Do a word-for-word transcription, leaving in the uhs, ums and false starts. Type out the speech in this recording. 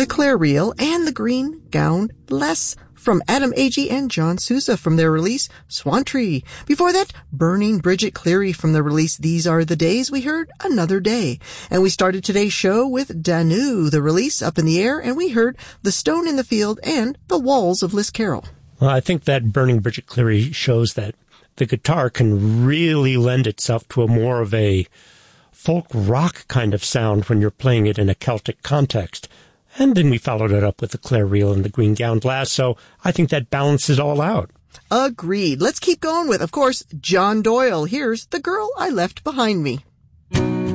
The Clare Reel, and The Green Gowned Lass from Adam Agee and John Sousa from their release, Swan Tree. Before that, Burning Bridget Cleary from the release, These Are the Days. We heard Another Day. And we started today's show with Danu, the release, Up in the Air, and we heard The Stone in the Field and The Walls of Liz Carroll. Well, I think that Burning Bridget Cleary shows that the guitar can really lend itself to a more of a folk rock kind of sound when you're playing it in a Celtic context. And then we followed it up with the Clare Reel and the Green Gowned Lass, so I think that balances all out. Agreed. Let's keep going with, of course, John Doyle. Here's The Girl I Left Behind Me.